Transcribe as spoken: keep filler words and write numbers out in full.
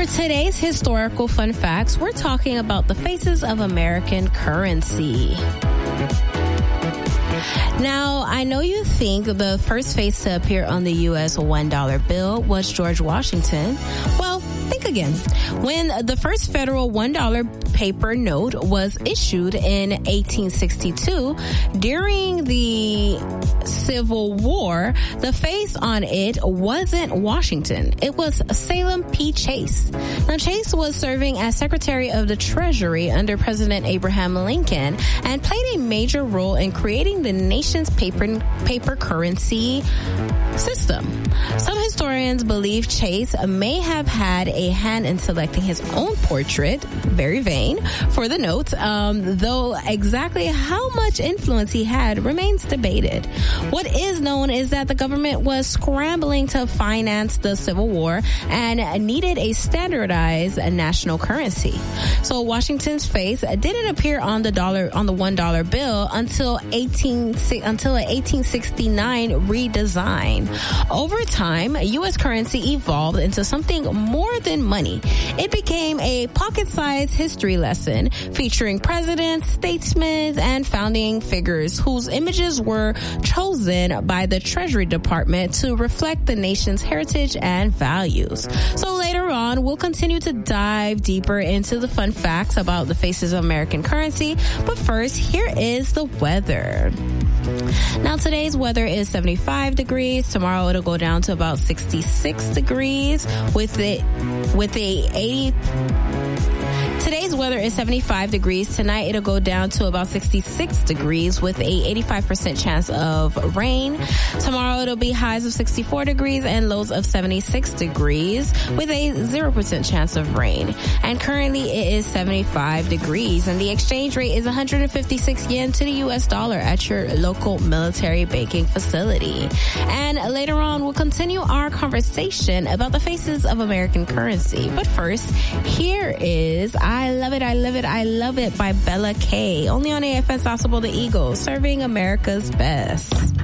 today's historical fun facts, we're talking about the faces of American currency. Now, I know you think the first face to appear on the U S one dollar bill was George Washington. Well, think again. When the first federal one dollar paper note was issued in eighteen sixty-two, during the Civil War, the face on it wasn't Washington. It was Salem P. Chase. Now, Chase was serving as Secretary of the Treasury under President Abraham Lincoln and played a major role in creating the nation's paper paper currency system. Some historians believe Chase may have had a hand in selecting his own portrait, very vain, for the note, um, though exactly how much influence he had remains debated. What is known is that the government was scrambling to finance the Civil War and needed a standardized national currency. So Washington's face didn't appear on the dollar on the one dollar bill until eighteen until an eighteen sixty-nine redesign. Over time, U S currency evolved into something more than money. It became a pocket-sized history lesson featuring presidents, statesmen, and founding figures whose images were chosen by the Treasury Department to reflect the nation's heritage and values. So later on, we'll continue to dive deeper into the fun facts about the faces of American currency. But first, here is the weather. Now, today's weather is seventy-five degrees. Tomorrow, it'll go down to about sixty-six degrees with it, with a eighty. Today's weather is seventy-five degrees. Tonight, it'll go down to about sixty-six degrees with a eighty-five percent chance of rain. Tomorrow, it'll be highs of sixty-four degrees and lows of seventy-six degrees with a zero percent chance of rain. And currently, it is seventy-five degrees. And the exchange rate is one hundred fifty-six yen to the U S dollar at your local military banking facility. And later on, we'll continue our conversation about the faces of American currency. But first, here is I Love It, I Love It, I Love It by Bella K. Only on A F S Possible the Eagles, serving America's best.